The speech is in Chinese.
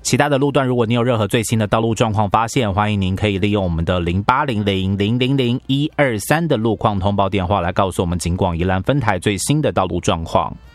其他的路段，如果你有任何最新的道路状况发现，欢迎您可以利用我们的0800000123的路况通报电话来告诉我们警广宜兰分台最新的道路状况。